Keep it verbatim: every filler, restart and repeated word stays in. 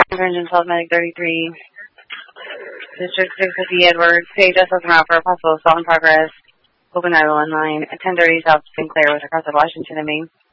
Engine twelve Medic thirty-three. District six fifty Edwards. Page S S route for a possible assault in progress. Open nine one nine. ten thirty South Sinclair with across Washington and Maine.